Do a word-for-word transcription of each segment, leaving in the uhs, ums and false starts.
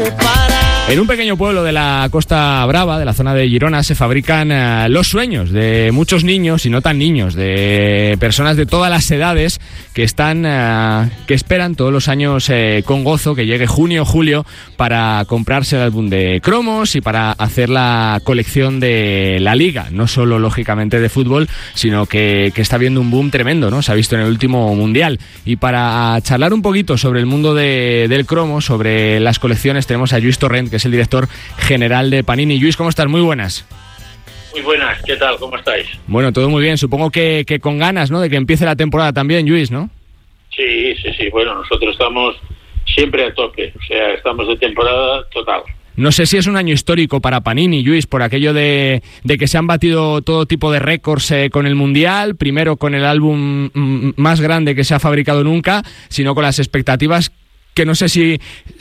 En un pequeño pueblo de la Costa Brava, de la zona de Girona, se fabrican uh, los sueños de muchos niños, y no tan niños, de personas de todas las edades que están, uh, que esperan todos los años eh, con gozo que llegue junio o julio para comprarse el álbum de cromos y para hacer la colección de la Liga, no solo lógicamente de fútbol, sino que, que está viendo un boom tremendo, ¿no? Se ha visto en el último Mundial. Y para charlar un poquito sobre el mundo de, del cromo, sobre las colecciones, tenemos a Lluís Torrent, que es el director general de Panini. Lluís, ¿cómo estás? Muy buenas. Muy buenas, ¿qué tal? ¿Cómo estáis? Bueno, todo muy bien. Supongo que, que con ganas, ¿no?, de que empiece la temporada también, Lluís, ¿no? Sí, sí, sí. Bueno, nosotros estamos siempre a tope. O sea, estamos de temporada total. No sé si es un año histórico para Panini, Lluís, por aquello de, de que se han batido todo tipo de récords eh, con el Mundial, primero con el álbum m- más grande que se ha fabricado nunca, sino con las expectativas que no sé si...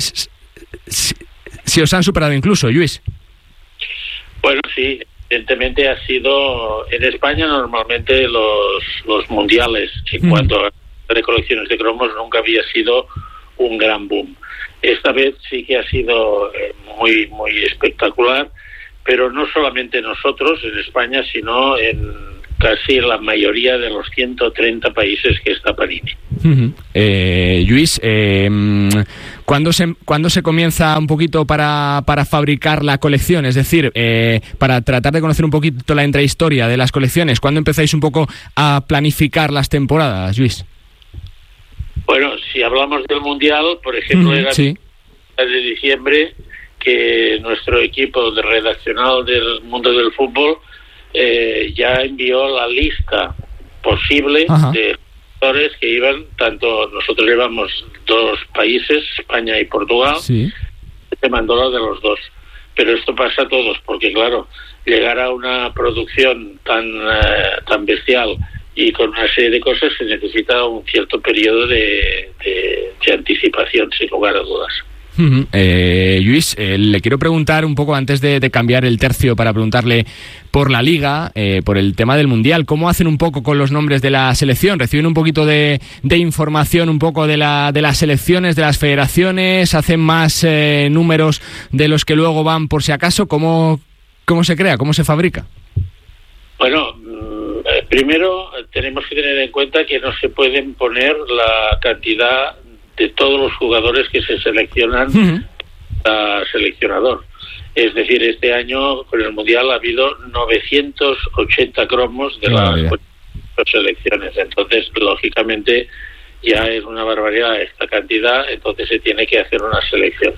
si Si os han superado incluso, Lluís. Bueno, sí, evidentemente ha sido... En España normalmente los, los mundiales, en mm. cuanto a recolecciones de cromos, nunca había sido un gran boom. Esta vez sí que ha sido eh, muy, muy espectacular, pero no solamente nosotros en España, sino en casi la mayoría de los ciento treinta países que está Panini. Uh-huh. Eh, Lluís, eh, ¿cuándo se, ¿cuándo se comienza un poquito para, para fabricar la colección? Es decir, eh, para tratar de conocer un poquito la intrahistoria de las colecciones, ¿cuándo empezáis un poco a planificar las temporadas, Lluís? Bueno, si hablamos del Mundial, por ejemplo, uh-huh, era sí. de diciembre que nuestro equipo de redaccional del mundo del fútbol eh, ya envió la lista posible uh-huh. de jugadores que iban, tanto nosotros llevamos dos países, España y Portugal, sí. se mandó la de los dos. Pero esto pasa a todos, porque claro, llegar a una producción tan, eh, tan bestial y con una serie de cosas se necesita un cierto periodo de, de, de anticipación, sin lugar a dudas. Uh-huh. Eh, Lluís, eh, le quiero preguntar un poco, antes de, de cambiar el tercio, para preguntarle por la Liga, eh, por el tema del Mundial, ¿cómo hacen un poco con los nombres de la selección? ¿Reciben un poquito de, de información un poco de, la, de las selecciones, de las federaciones? ¿Hacen más eh, números de los que luego van por si acaso? ¿Cómo, cómo se crea? ¿Cómo se fabrica? Bueno, eh, primero tenemos que tener en cuenta que no se pueden poner la cantidad de todos los jugadores que se seleccionan uh-huh. a seleccionador. Es decir, este año con el Mundial ha habido novecientos ochenta cromos de las oh, selecciones. Entonces, lógicamente, ya es una barbaridad esta cantidad, entonces se tiene que hacer una selección.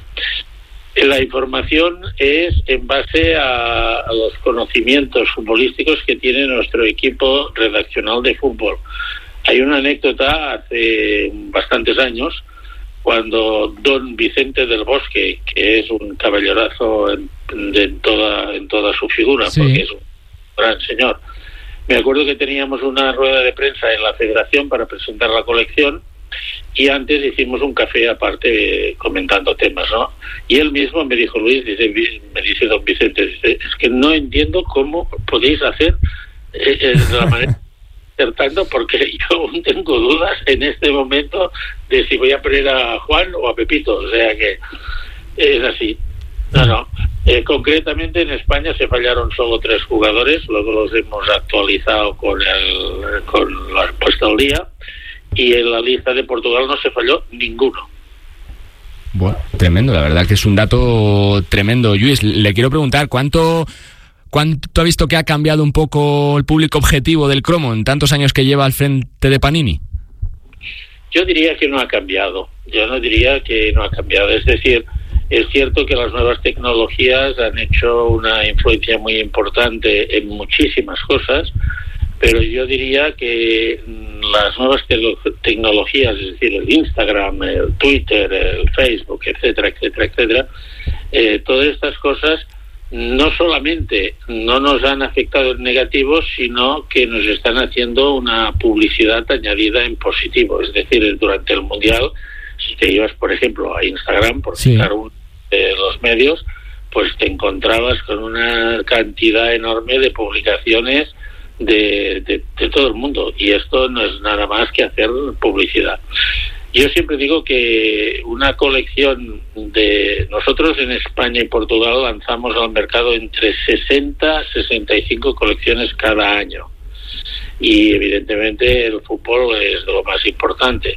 La información es en base a, a los conocimientos futbolísticos que tiene nuestro equipo redaccional de fútbol. Hay una anécdota hace bastantes años, cuando don Vicente del Bosque, que es un caballerazo en, de, en, toda, en toda su figura, sí. porque es un gran señor, me acuerdo que teníamos una rueda de prensa en la federación para presentar la colección, y antes hicimos un café aparte comentando temas, ¿no? Y él mismo me dijo, Luis, dice, me dice don Vicente, dice, es que no entiendo cómo podéis hacer eh, eh, de la manera acertando, porque yo aún tengo dudas en este momento de si voy a poner a Juan o a Pepito, o sea que es así. No, no. Eh, concretamente en España se fallaron solo tres jugadores, luego los hemos actualizado con el con la puesta al día, y en la lista de Portugal no se falló ninguno. Bueno, tremendo, la verdad que es un dato tremendo. Lluís, le quiero preguntar, ¿cuánto... ¿Cuánto ha visto que ha cambiado un poco el público objetivo del cromo en tantos años que lleva al frente de Panini? Yo diría que no ha cambiado. Yo no diría que no ha cambiado. Es decir, es cierto que las nuevas tecnologías han hecho una influencia muy importante en muchísimas cosas, pero yo diría que las nuevas te- tecnologías, es decir, el Instagram, el Twitter, el Facebook, etcétera, etcétera, etcétera, eh, todas estas cosas no solamente no nos han afectado en negativo, sino que nos están haciendo una publicidad añadida en positivo. Es decir, durante el Mundial, si te ibas, por ejemplo, a Instagram, por citar sí. uno de los medios, pues te encontrabas con una cantidad enorme de publicaciones de, de, de todo el mundo. Y esto no es nada más que hacer publicidad. Yo siempre digo que una colección de... Nosotros en España y Portugal lanzamos al mercado entre sesenta a sesenta y cinco colecciones cada año. Y evidentemente el fútbol es lo más importante.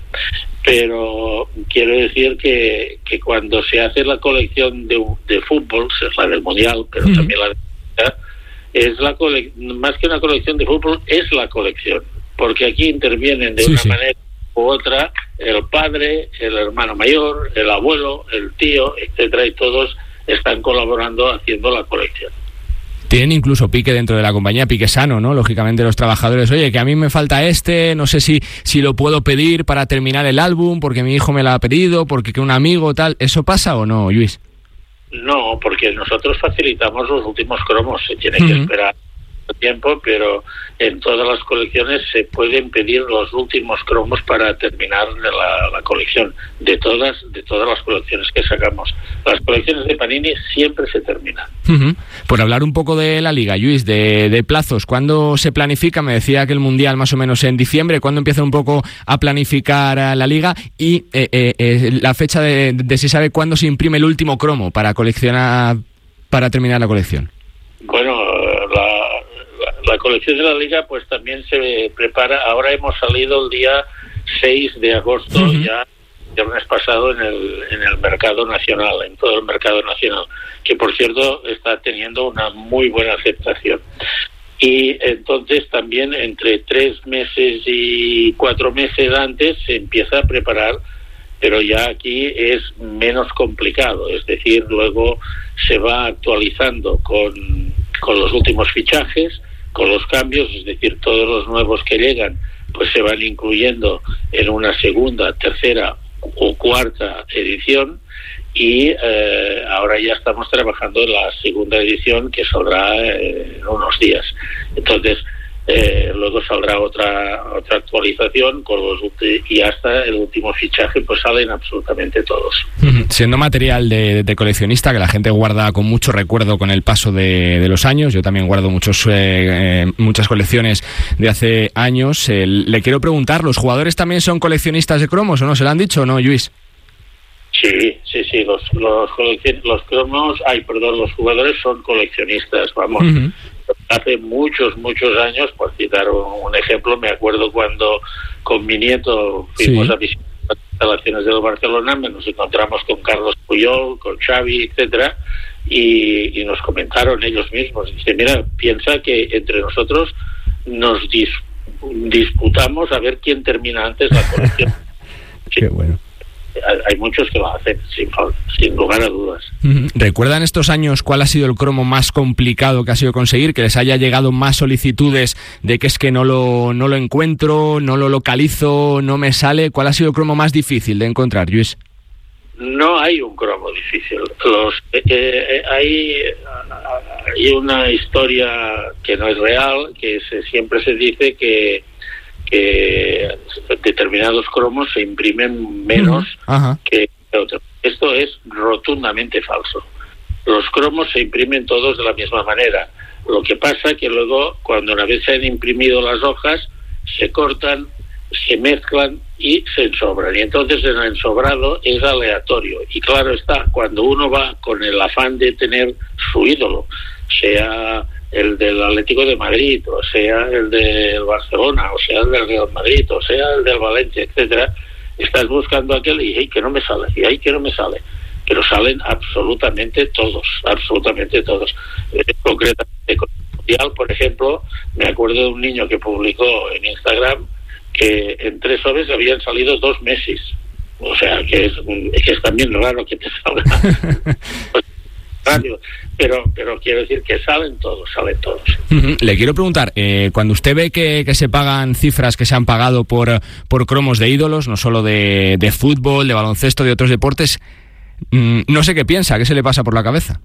Pero quiero decir que, que cuando se hace la colección de, de fútbol, es la del Mundial, pero mm. también la de... es la cole, más que una colección de fútbol, es la colección. Porque aquí intervienen de sí, una sí. manera u otra el padre, el hermano mayor, el abuelo, el tío, etcétera, y todos están colaborando haciendo la colección. Tienen incluso pique dentro de la compañía, pique sano, ¿no? Lógicamente los trabajadores, oye, que a mí me falta este, no sé si, si lo puedo pedir para terminar el álbum, porque mi hijo me lo ha pedido, porque que un amigo tal, ¿eso pasa o no, Lluís? No, porque nosotros facilitamos los últimos cromos, se tiene uh-huh. que esperar tiempo, pero en todas las colecciones se pueden pedir los últimos cromos para terminar la, la colección de todas de todas las colecciones que sacamos. Las colecciones de Panini siempre se terminan. Uh-huh. Por hablar un poco de la Liga, Lluís, de, de plazos, ¿cuándo se planifica? Me decía que el Mundial más o menos en diciembre. ¿Cuándo empieza un poco a planificar a la Liga? Y eh, eh, eh, la fecha de, de si sabe cuándo se imprime el último cromo para coleccionar, para terminar la colección. Bueno, la La colección de la Liga pues también se prepara. Ahora hemos salido el día seis de agosto, uh-huh. ya el mes pasado, en el en el mercado nacional, en todo el mercado nacional, que por cierto está teniendo una muy buena aceptación. Y entonces también entre tres meses y cuatro meses antes se empieza a preparar, pero ya aquí es menos complicado, es decir, luego se va actualizando con, con los últimos fichajes, con los cambios, es decir, todos los nuevos que llegan pues se van incluyendo en una segunda, tercera o cuarta edición, y eh, ahora ya estamos trabajando en la segunda edición, que saldrá eh, en unos días. Entonces eh, luego saldrá otra otra actualización con los y hasta el último fichaje pues salen absolutamente todos. Siendo material de, de coleccionista que la gente guarda con mucho recuerdo con el paso de, de los años, yo también guardo muchos eh, eh, muchas colecciones de hace años. Eh, le quiero preguntar, ¿los jugadores también son coleccionistas de cromos o no? ¿Se lo han dicho o no, Lluís? Sí, sí, sí, los los, coleccion- los cromos, ay, perdón, los jugadores son coleccionistas, vamos. Uh-huh. Hace muchos, muchos años, por citar un, un ejemplo, me acuerdo cuando con mi nieto fuimos sí. a visitar las instalaciones del Barcelona, nos encontramos con Carlos Puyol, con Xavi, etcétera, y, y nos comentaron ellos mismos, dice, mira, piensa que entre nosotros nos dis- disputamos a ver quién termina antes la colección. Sí. Qué bueno. Hay muchos que lo hacen, sin, sin lugar a dudas. ¿Recuerdan estos años cuál ha sido el cromo más complicado que ha sido conseguir? Que les haya llegado más solicitudes de que es que no lo, no lo encuentro, no lo localizo, no me sale. ¿Cuál ha sido el cromo más difícil de encontrar, Lluís? No hay un cromo difícil. Los, eh, eh, hay, hay una historia que no es real, que se, siempre se dice que que determinados cromos se imprimen menos uh-huh. que otros. Esto es rotundamente falso. Los cromos se imprimen todos de la misma manera. Lo que pasa es que luego, cuando una vez se han imprimido las hojas, se cortan, se mezclan y se ensobran. Y entonces el ensobrado es aleatorio. Y claro está, cuando uno va con el afán de tener su ídolo, sea el del Atlético de Madrid, o sea el del Barcelona, o sea el del Real Madrid, o sea el del Valencia, etcétera, estás buscando aquel y ay, que no me sale, y ay, que no me sale, pero salen absolutamente todos, absolutamente todos. Eh, concretamente con el Mundial, por ejemplo, me acuerdo de un niño que publicó en Instagram que en tres horas habían salido dos Messis, o sea que es, que es también raro que te salga. Radio, pero pero quiero decir que salen todos, salen todos. Uh-huh. Le quiero preguntar, eh, cuando usted ve que, que se pagan cifras que se han pagado por, por cromos de ídolos, no solo de, de fútbol, de baloncesto, de otros deportes, mmm, no sé qué piensa, qué se le pasa por la cabeza.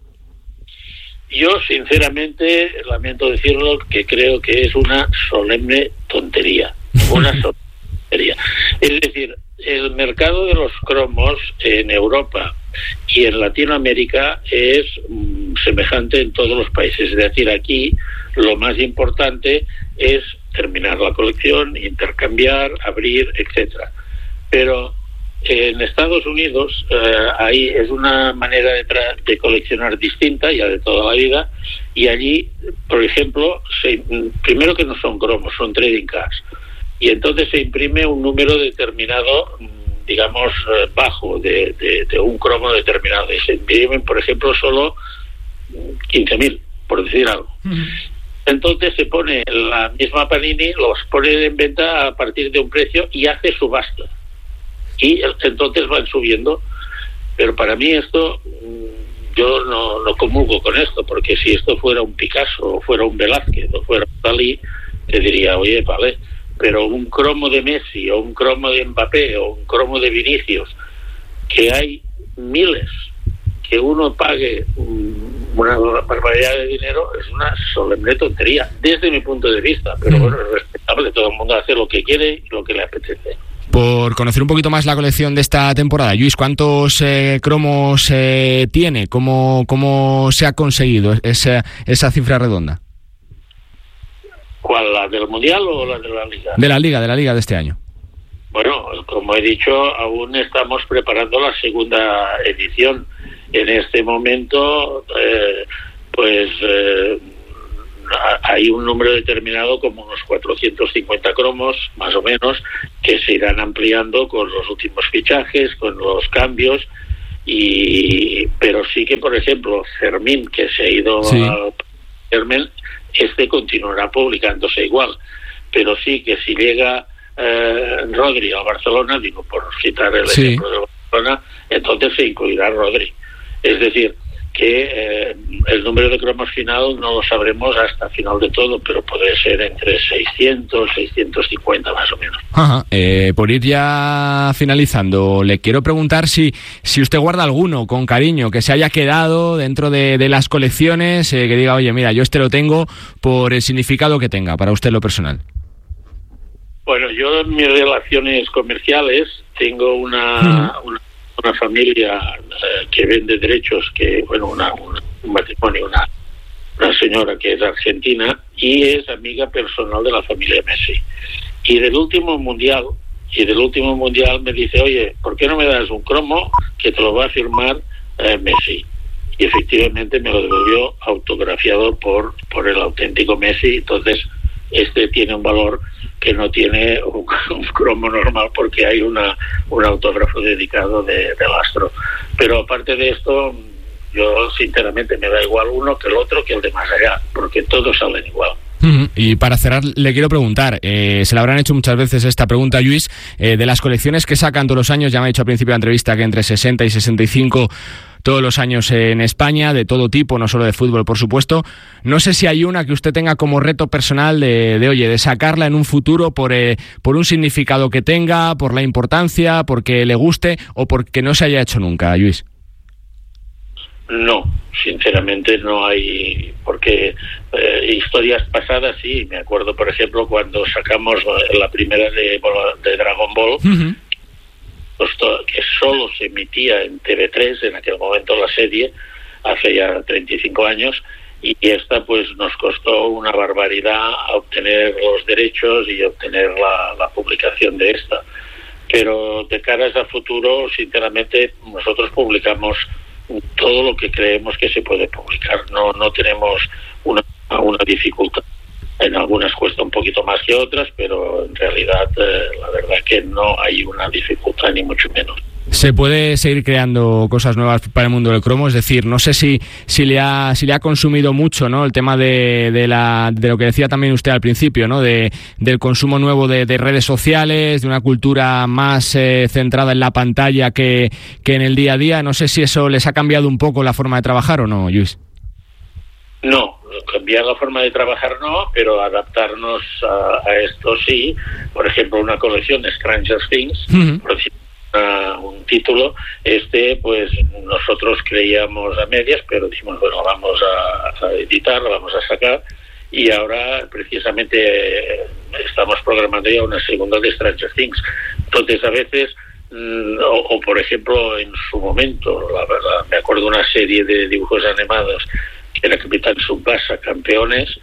Yo, sinceramente, lamento decirlo, que creo que es una solemne tontería, una solemne tontería. Es decir, el mercado de los cromos en Europa y en Latinoamérica es mm, semejante en todos los países. Es decir, aquí lo más importante es terminar la colección, intercambiar, abrir, etcétera. Pero En Estados Unidos eh, ahí es una manera de, tra- de coleccionar distinta, ya de toda la vida, y allí, por ejemplo, se, primero que no son cromos, son trading cards, y entonces se imprime un número determinado, digamos, eh, bajo de, de, de un cromo determinado, y se imprimen, por ejemplo, solo quince mil, por decir algo. Uh-huh. Entonces se pone la misma Panini, los pone en venta a partir de un precio y hace subasta. Y entonces van subiendo, pero para mí esto, yo no, no comulgo con esto, porque si esto fuera un Picasso, o fuera un Velázquez, o fuera un Dalí, te diría, oye, vale, pero un cromo de Messi, o un cromo de Mbappé, o un cromo de Vinicius, que hay miles, que uno pague una barbaridad de dinero, es una solemne tontería, desde mi punto de vista, pero bueno, es respetable, todo el mundo hace lo que quiere y lo que le apetece. Por conocer un poquito más la colección de esta temporada, Lluís, ¿cuántos eh, cromos eh, tiene? ¿Cómo, ¿Cómo se ha conseguido esa, esa cifra redonda? ¿Cuál? ¿La del Mundial o la de la Liga? De la Liga, de la Liga de este año. Bueno, como he dicho, aún estamos preparando la segunda edición. En este momento, eh, pues... Eh, hay un número determinado, como unos cuatrocientos cincuenta cromos, más o menos, que se irán ampliando con los últimos fichajes, con los cambios, y pero sí que, por ejemplo, Fermín, que se ha ido sí. a Fermín, este continuará publicándose igual, pero sí que si llega eh, Rodri al Barcelona, digo, por citar el sí. ejemplo de Barcelona, entonces se incluirá Rodri. Es decir, que eh, el número de cromos final no lo sabremos hasta final de todo, pero puede ser entre seiscientos, seiscientos cincuenta más o menos. Ajá. Eh, por ir ya finalizando, le quiero preguntar si si usted guarda alguno con cariño, que se haya quedado dentro de, de las colecciones, eh, que diga, oye, mira, yo este lo tengo por el significado que tenga, para usted lo personal. Bueno, yo en mis relaciones comerciales tengo una... Uh-huh. una una familia eh, que vende derechos, que bueno, una, una, un matrimonio, una, una señora que es argentina y es amiga personal de la familia Messi. Y del último mundial, y del último mundial me dice, oye, ¿por qué no me das un cromo que te lo va a firmar eh, Messi? Y efectivamente me lo devolvió autografiado por, por el auténtico Messi. Entonces este tiene un valor que no tiene un, un cromo normal, porque hay una un autógrafo dedicado de, del astro. Pero aparte de esto, yo sinceramente me da igual uno que el otro, que el de más allá, porque todos salen igual. Uh-huh. Y para cerrar, le quiero preguntar, eh, se le habrán hecho muchas veces esta pregunta, Lluís, eh, de las colecciones que sacan todos los años. Ya me ha dicho al principio de la entrevista que entre sesenta y sesenta y cinco todos los años en España, de todo tipo, no solo de fútbol, por supuesto. No sé si hay una que usted tenga como reto personal de, de oye, de sacarla en un futuro por, eh, por un significado que tenga, por la importancia, porque le guste o porque no se haya hecho nunca, Lluís. No, sinceramente no hay, porque eh, historias pasadas sí, me acuerdo por ejemplo cuando sacamos la primera de, de Dragon Ball, uh-huh. que solo se emitía en T V tres, en aquel momento la serie, hace ya treinta y cinco años, y esta pues nos costó una barbaridad obtener los derechos y obtener la, la publicación de esta. Pero de caras a futuro, sinceramente, nosotros publicamos todo lo que creemos que se puede publicar. No no tenemos una, una dificultad. En algunas cuesta un poquito más que otras, pero en realidad eh, la verdad que no hay una dificultad, ni mucho menos. Se puede seguir creando cosas nuevas para el mundo del cromo, es decir, no sé si si le ha si le ha consumido mucho, ¿no? El tema de de la de lo que decía también usted al principio, ¿no? De del consumo nuevo de, de redes sociales, de una cultura más eh, centrada en la pantalla que que en el día a día. No sé si eso les ha cambiado un poco la forma de trabajar o no, Lluís. No, cambiar la forma de trabajar no, pero adaptarnos a, a esto sí. Por ejemplo, una colección de Stranger Things, uh-huh. por decir una, un título, este pues nosotros creíamos a medias, pero dijimos, bueno, vamos a, a editar, lo vamos a sacar, y ahora precisamente eh, estamos programando ya una segunda de Stranger Things. Entonces a veces, mm, o, o por ejemplo en su momento, la verdad, me acuerdo una serie de dibujos animados que era Capitán Tsubasa, Campeones,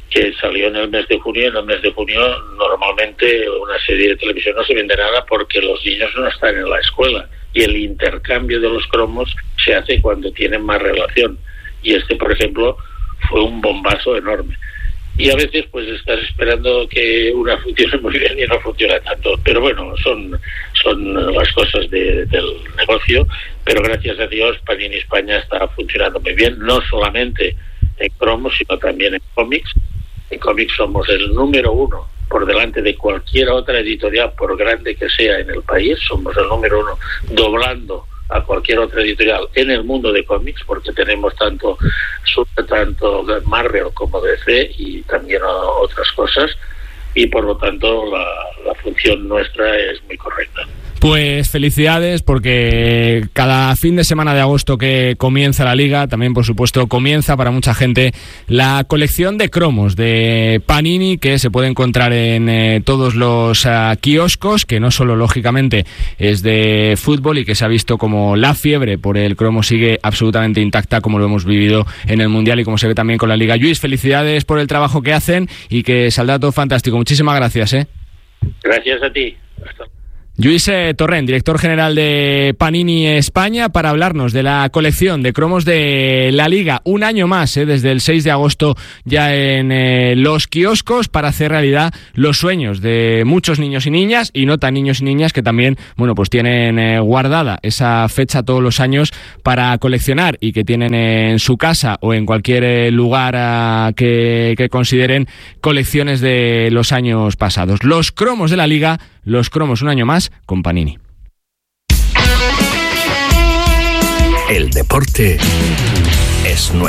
que salió en el mes de junio. En el mes de junio normalmente una serie de televisión no se vende nada porque los niños no están en la escuela y el intercambio de los cromos se hace cuando tienen más relación, y este, por ejemplo, fue un bombazo enorme. Y a veces pues estás esperando que una funcione muy bien y no funciona tanto, pero bueno, son son las cosas de, del negocio. Pero gracias a Dios Panini España está funcionando muy bien, no solamente en cromos sino también en cómics. En cómics somos el número uno por delante de cualquier otra editorial, por grande que sea en el país. Somos el número uno, doblando a cualquier otra editorial en el mundo de cómics, porque tenemos tanto tanto Marvel como D C y también otras cosas, y por lo tanto la, la función nuestra es muy correcta. Pues felicidades, porque cada fin de semana de agosto que comienza la Liga, también por supuesto comienza para mucha gente la colección de cromos de Panini, que se puede encontrar en eh, todos los uh, kioscos, que no solo lógicamente es de fútbol y que se ha visto como la fiebre por el cromo sigue absolutamente intacta, como lo hemos vivido en el Mundial y como se ve también con la Liga. Luis, felicidades por el trabajo que hacen y que saldrá todo fantástico. Muchísimas gracias. ¿eh? Gracias a ti. Hasta luego. Lluís Torrent, director general de Panini España, para hablarnos de la colección de cromos de la Liga. Un año más, ¿eh? desde el seis de agosto ya en eh, los kioscos, para hacer realidad los sueños de muchos niños y niñas, y no tan niños y niñas, que también, bueno, pues tienen eh, guardada esa fecha todos los años para coleccionar, y que tienen en su casa o en cualquier eh, lugar uh, que, que consideren colecciones de los años pasados. Los cromos de la Liga, los cromos un año más con Panini. El deporte es nuestro.